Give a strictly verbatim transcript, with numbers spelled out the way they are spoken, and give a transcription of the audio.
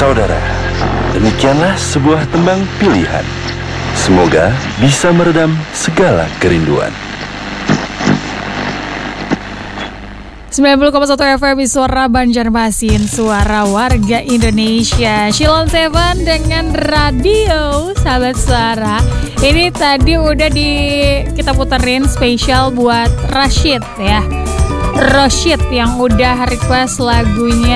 Saudara, demikianlah sebuah tembang pilihan. Semoga bisa meredam segala kerinduan. sembilan puluh koma satu F M Suara Banjarmasin, suara warga Indonesia. Shilon Seven dengan radio, sahabat suara. Ini tadi udah di kita puterin spesial buat Rashid ya. Rashid yang udah request lagunya